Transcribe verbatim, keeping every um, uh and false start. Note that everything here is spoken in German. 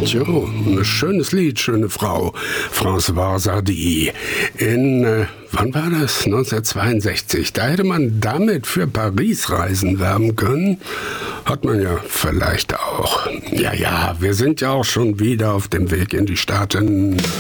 Jo, ein schönes Lied, schöne Frau. Françoise Hardy. In, äh, wann war das? neunzehnhundertzweiundsechzig. Da hätte man damit für Paris-Reisen werben können. Hat man ja vielleicht auch. Ja, ja, wir sind ja auch schon wieder auf dem Weg in die Staaten.